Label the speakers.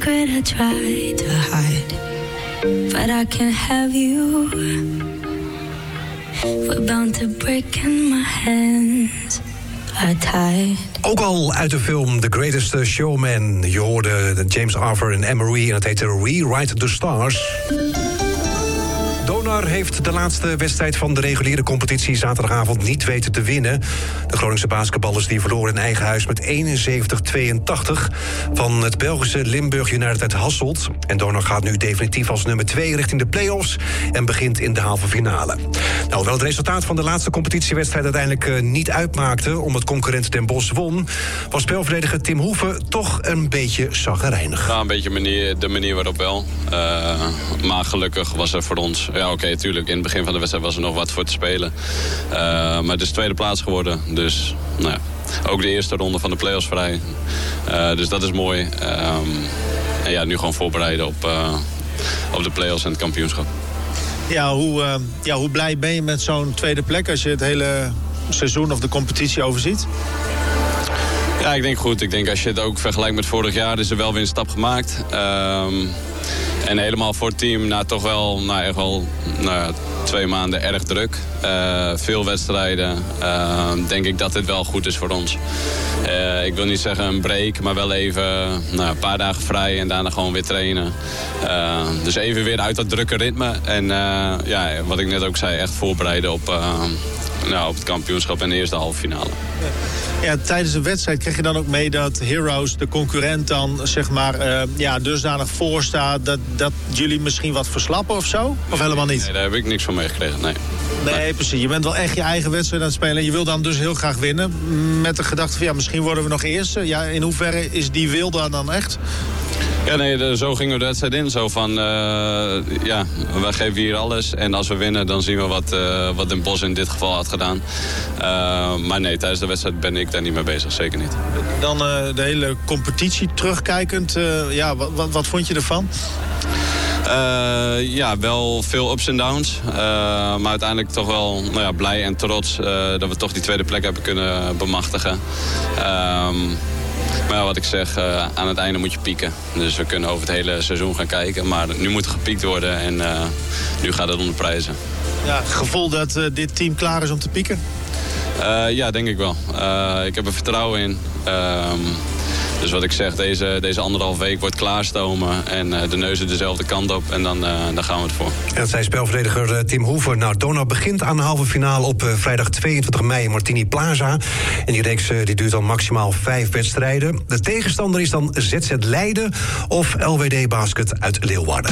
Speaker 1: secret I tried to hide, but I can't have you. We're bound to break and my hands are tied.
Speaker 2: Ook al uit de film The Greatest Showman. Je hoorde James Arthur en Anne-Marie en het heette Rewrite the Stars. Donar heeft de laatste wedstrijd van de reguliere competitie zaterdagavond niet weten te winnen. De Groningse basketballers die verloren in eigen huis met 71-82 van het Belgische Limburg United uit Hasselt. En Donar gaat nu definitief als nummer 2 richting de play-offs en begint in de halve finale. Nou, hoewel het resultaat van de laatste competitiewedstrijd uiteindelijk niet uitmaakte, omdat concurrent Den Bosch won, was spelverdediger Tim Hoeven toch een beetje chagrijnig.
Speaker 3: Ja, een beetje de manier waarop wel. Maar gelukkig was er voor ons... Ja, oké, tuurlijk. In het begin van de wedstrijd was er nog wat voor te spelen. Maar het is tweede plaats geworden. Dus, nou ja. Ook de eerste ronde van de play-offs vrij. Dus dat is mooi. En ja, nu gewoon voorbereiden op de play-offs en het kampioenschap.
Speaker 4: Ja, hoe blij ben je met zo'n tweede plek als je het hele seizoen of de competitie overziet?
Speaker 3: Ja, ik denk goed. Ik denk als je het ook vergelijkt met vorig jaar, is er wel weer een stap gemaakt. En helemaal voor het team, toch wel, echt wel 2 maanden erg druk. Veel wedstrijden. Denk ik dat dit wel goed is voor ons. Ik wil niet zeggen een break, maar wel even een paar dagen vrij en daarna gewoon weer trainen. Dus even weer uit dat drukke ritme. En wat ik net ook zei, echt voorbereiden op het kampioenschap en de eerste halve finale.
Speaker 4: Ja, tijdens de wedstrijd krijg je dan ook mee dat Heroes, de concurrent, dan zeg maar dusdanig voor staat dat jullie misschien wat verslappen of zo? Of helemaal niet?
Speaker 3: Nee, daar heb ik niks van meegekregen, nee.
Speaker 4: Nee, precies. Je bent wel echt je eigen wedstrijd aan het spelen. Je wil dan dus heel graag winnen. Met de gedachte van misschien worden we nog eerste. Ja, in hoeverre is die wil daar dan echt?
Speaker 3: Ja, nee, zo gingen we de wedstrijd in. Zo van, wij geven hier alles. En als we winnen, dan zien we wat Den Bosch in dit geval had gedaan. Maar nee, tijdens de wedstrijd ben ik daar niet mee bezig. Zeker niet.
Speaker 4: Dan de hele competitie terugkijkend. Wat vond je ervan?
Speaker 3: Wel veel ups en downs. Maar uiteindelijk toch wel blij en trots dat we toch die tweede plek hebben kunnen bemachtigen. Maar wat ik zeg, aan het einde moet je pieken. Dus we kunnen over het hele seizoen gaan kijken. Maar nu moet er gepiekt worden en nu gaat het om de prijzen. Ja,
Speaker 4: gevoel dat dit team klaar is om te pieken?
Speaker 3: Ja, denk ik wel. Ik heb er vertrouwen in. Dus wat ik zeg, deze 1,5 week wordt klaarstomen en de neuzen dezelfde kant op en dan gaan we het voor.
Speaker 2: En dat zei spelverdediger Tim Hoeven. Nou, Donar begint aan de halve finale op vrijdag 22 mei in Martini Plaza. En die reeks die duurt dan maximaal 5 wedstrijden. De tegenstander is dan ZZ Leiden of LWD Basket uit Leeuwarden.